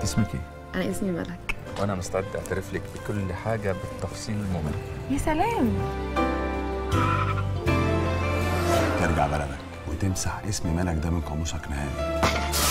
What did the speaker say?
اسمك ايه؟ أنا اسمي ملك. وانا مستعد اعترف لك بكل حاجه بالتفصيل الممل. يا سلام. ترجع بلدك وتمسح اسم ملك ده من قاموسك نهائي.